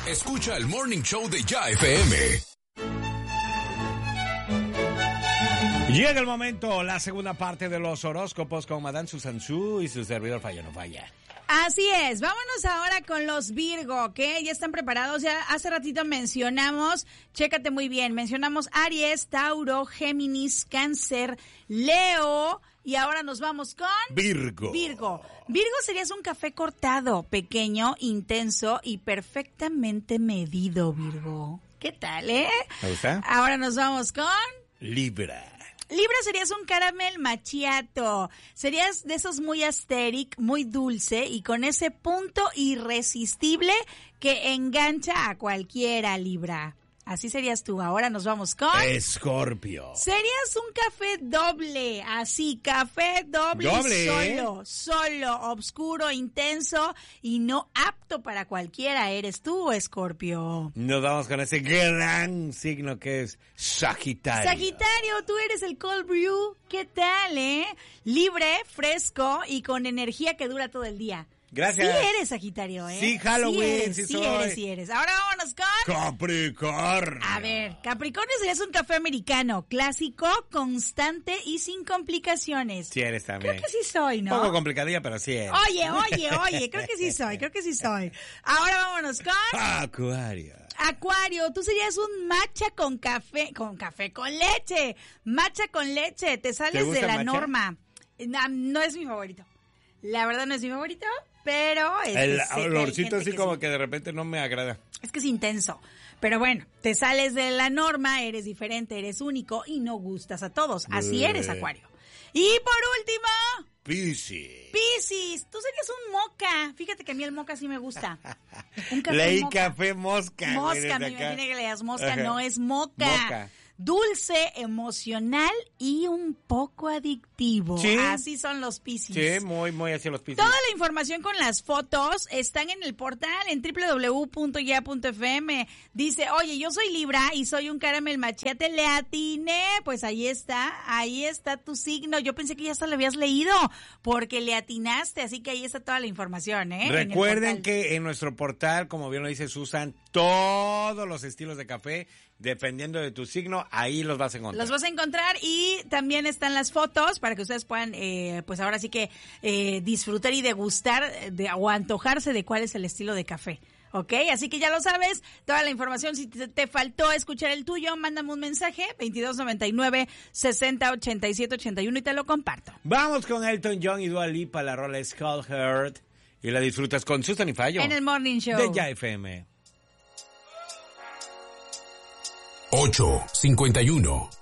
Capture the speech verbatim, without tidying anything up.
Escucha el Morning Show de Ya F M. Llega el momento, la segunda parte de los horóscopos con Madame Susan Su y su servidor Falla No Falla. Así es, vámonos ahora con los Virgo, ¿ok? Ya están preparados, ya hace ratito mencionamos, chécate muy bien, mencionamos Aries, Tauro, Géminis, Cáncer, Leo y ahora nos vamos con... Virgo. Virgo. Virgo serías un café cortado, pequeño, intenso y perfectamente medido, Virgo. ¿Qué tal, eh? ¿Me gusta? Ahora nos vamos con... Libra. Libra serías un caramel macchiato, serías de esos muy asteric, muy dulce y con ese punto irresistible que engancha a cualquiera, Libra. Así serías tú. Ahora nos vamos con... Escorpio. Serías un café doble, así, café doble, ¿Doble? solo, solo, oscuro, intenso y no apto para cualquiera. Eres tú, Escorpio. Nos vamos con ese gran signo que es Sagitario. Sagitario, tú eres el cold brew. ¿Qué tal, eh? Libre, fresco y con energía que dura todo el día. Gracias. Sí eres Sagitario, ¿eh? Sí, Halloween, sí eres, sí sí soy. eres, sí eres. Ahora vámonos con... Capricornio. A ver, Capricornio serías un café americano, clásico, constante y sin complicaciones. Sí eres también. Creo que sí soy, ¿no? Un poco complicadilla, pero sí eres. Oye, oye, oye, creo que sí soy, creo que sí soy. Ahora vámonos con... Acuario. Acuario, tú serías un matcha con café, con café con leche. Matcha con leche, te sales ¿Te gusta de la matcha? norma. No, no es mi favorito. La verdad no es mi favorito, pero... Es El que sé que hay olorcito gente así que como sí. que de repente no me agrada. Es que es intenso. Pero bueno, te sales de la norma, eres diferente, eres único y no gustas a todos. Así eres, Acuario. Y por último... Piscis. Piscis, tú serías un moca. Fíjate que a mí el moca sí me gusta. Un café Leí moca. café mosca. güey, Mosca, desde me acá. imaginé que leas mosca, Ajá. no es moca. Moca. Dulce, emocional y un poco adictivo. Sí. Así son los Piscis. Sí, muy, muy hacia los Piscis. Toda la información con las fotos están en el portal en doble u doble u doble u punto ya punto f m. Dice, oye, yo soy Libra y soy un caramel macchiato, le atiné. Pues ahí está, ahí está tu signo. Yo pensé que ya hasta lo habías leído porque le atinaste, así que ahí está toda la información, ¿eh? Recuerden que en nuestro portal, como bien lo dice Susan, todos los estilos de café, dependiendo de tu signo, ahí los vas a encontrar. Los vas a encontrar y también están las fotos para que ustedes puedan, eh, pues ahora sí que eh, disfrutar y degustar de, o antojarse de cuál es el estilo de café. ¿Ok? Así que ya lo sabes, toda la información, si te, te faltó escuchar el tuyo, mándame un mensaje, veintidós noventa y nueve, sesenta ochenta y siete ochenta y uno y te lo comparto. Vamos con Elton John y Dua Lipa, la rola es Call Heart, y la disfrutas con Susan y Fallo. En el Morning Show. De Ya F M. ocho cincuenta y uno.